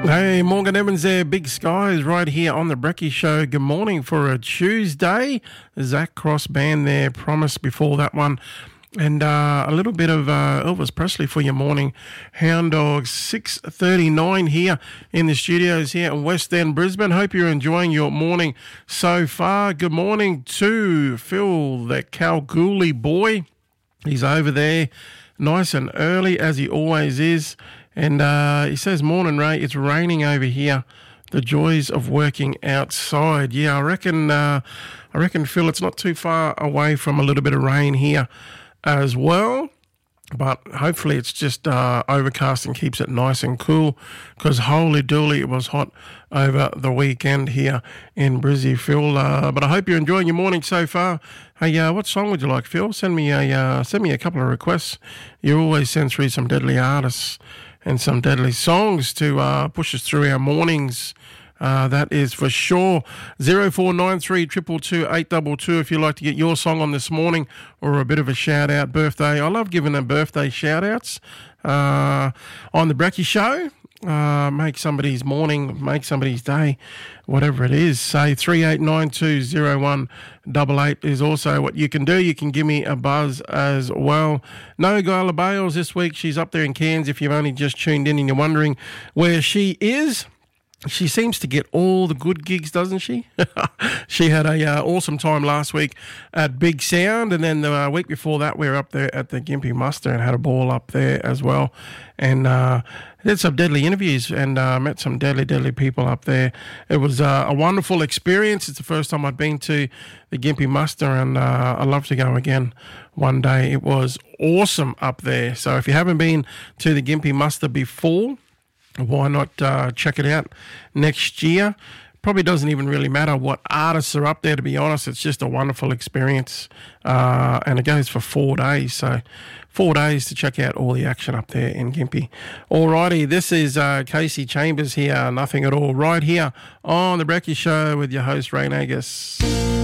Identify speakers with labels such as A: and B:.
A: Hey, Morgan Evans there, Big Skies right here on the Brecky Show. Good morning for a Tuesday. Zach Cross Band there, Promise before that one. And a little bit of Elvis Presley for your morning. Hound Dogs, 6:39 here in the studios here in West End, Brisbane. Hope you're enjoying your morning so far. Good morning to Phil, the Kalgoorlie boy. He's over there nice and early as he always is. And he says, morning, Ray, it's raining over here. The joys of working outside. Yeah, I reckon, Phil, it's not too far away from a little bit of rain here as well. But hopefully it's just overcast and keeps it nice and cool, because holy dooly, it was hot over the weekend here in Brizzy, Phil. But I hope you're enjoying your morning so far. Hey, what song would you like, Phil? Send me a couple of requests. You always send through some deadly artists and some deadly songs to push us through our mornings. That is for sure. 0493 222 822 if you'd like to get your song on this morning, or a bit of a shout out birthday. I love giving them birthday shout outs on the Brecky Show. Make somebody's morning, make somebody's day, whatever it is. Say 38920188 is also what you can do. You can give me a buzz as well. No Guyla Bales this week. She's up there in Cairns if you've only just tuned in and you're wondering where she is. She seems to get all the good gigs, doesn't she? She had a awesome time last week at Big Sound, and then the week before that we were up there at the Gympie Muster and had a ball up there as well. And did some deadly interviews and met some deadly people up there. It was a wonderful experience. It's the first time I'd been to the Gympie Muster, and I'd love to go again one day. It was awesome up there. So if you haven't been to the Gympie Muster before, why not check it out next year? Probably doesn't even really matter what artists are up there, to be honest. It's just a wonderful experience. And it goes for 4 days. So 4 days to check out all the action up there in Gympie. Alrighty, this is Casey Chambers here, Nothing at All, right here on The Brecky Show with your host, Ray Nagus.